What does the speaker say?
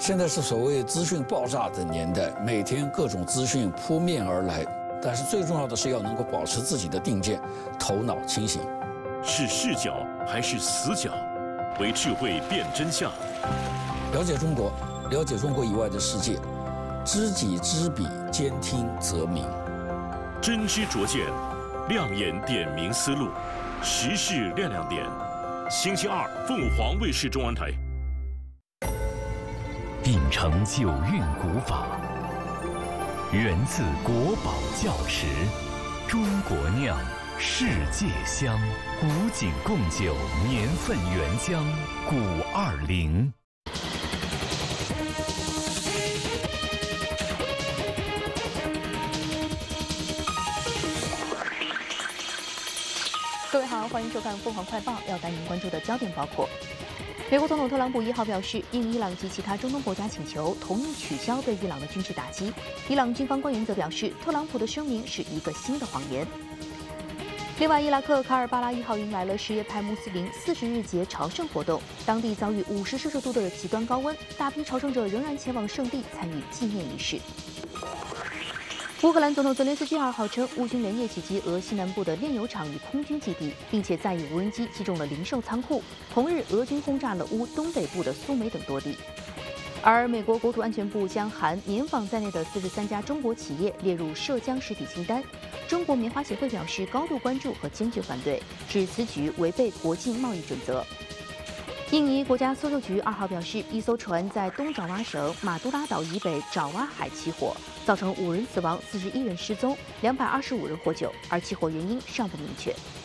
现在是所谓资讯爆炸的年代，每天各种资讯扑面而来，但是最重要的是要能够保持自己的定见，头脑清醒。 是视角还是死角？为智慧辨真相。 了解中国，了解中国以外的世界，知己知彼，兼听则明。 真知灼见，亮眼点明思路，时事亮亮点。星期二，凤凰卫视中文台。 秉承九韵古法，源自国宝窖池，中国酿，世界香，古井贡酒年份原浆520。 各位好，欢迎收看《凤凰快报》，要带您关注的焦点包括：美国总统特朗普1号表示，应伊朗及其他中东国家请求，同意取消对伊朗的军事打击。伊朗军方官员则表示，特朗普的声明是一个新的谎言。另外，伊拉克卡尔巴拉1号迎来了什叶派穆斯林40日节朝圣活动，当地遭遇50摄氏度的极端高温，大批朝圣者仍然前往圣地参与纪念仪式。乌克兰总统泽连斯基2号称，乌军连夜袭击俄西南部的炼油厂与空军基地，并且再以无人机击中了零售仓库。同日，俄军轰炸了乌东北部的苏梅等多地。而美国国土安全部将含棉纺在内的43家中国企业列入涉疆实体清单。中国棉花协会表示高度关注和坚决反对，指此举违背国际贸易准则。印尼国家搜救局2号表示，一艘船在东爪哇省马都拉岛以北爪哇海起火，造成5人死亡，41人失踪，225人获救，而起火原因尚不明确。